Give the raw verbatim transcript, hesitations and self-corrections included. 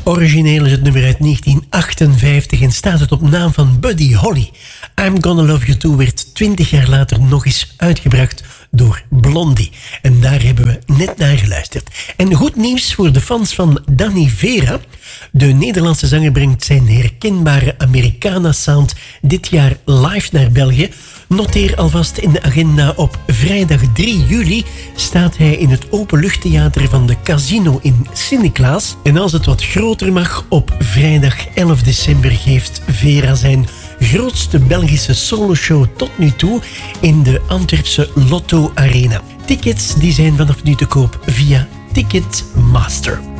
Origineel is het nummer uit negentien achtenvijftig en staat het op naam van Buddy Holly. I'm Gonna Love You Too werd twintig jaar later nog eens uitgebracht door Blondie. En daar hebben we net naar geluisterd. En goed nieuws voor de fans van Danny Vera. De Nederlandse zanger brengt zijn herkenbare Americana-sound dit jaar live naar België. Noteer alvast in de agenda: op vrijdag drie juli staat hij in het openluchttheater van de Casino in Sint-Niklaas. En als het wat groter mag, op vrijdag elf december geeft Vera zijn grootste Belgische soloshow tot nu toe in de Antwerpse Lotto Arena. Tickets die zijn vanaf nu te koop via Ticketmaster.